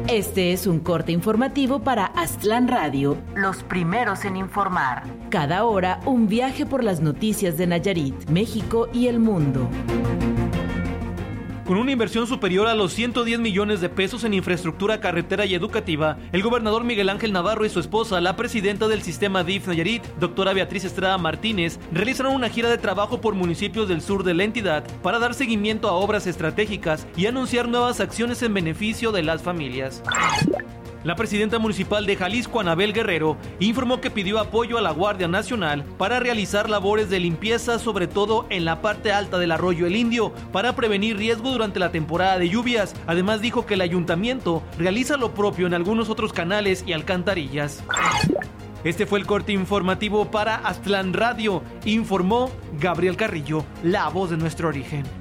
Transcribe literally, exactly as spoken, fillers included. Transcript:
Este es un corte informativo para Aztlán Radio, los primeros en informar. Cada hora, un viaje por las noticias de Nayarit, México y el mundo. Con una inversión superior a los ciento diez millones de pesos en infraestructura carretera y educativa, el gobernador Miguel Ángel Navarro y su esposa, la presidenta del sistema D I F Nayarit, doctora Beatriz Estrada Martínez, realizaron una gira de trabajo por municipios del sur de la entidad para dar seguimiento a obras estratégicas y anunciar nuevas acciones en beneficio de las familias. La presidenta municipal de Jalisco, Anabel Guerrero, informó que pidió apoyo a la Guardia Nacional para realizar labores de limpieza, sobre todo en la parte alta del arroyo El Indio, para prevenir riesgo durante la temporada de lluvias. Además, dijo que el ayuntamiento realiza lo propio en algunos otros canales y alcantarillas. Este fue el corte informativo para Aztlán Radio, informó Gabriel Carrillo, la voz de nuestro origen.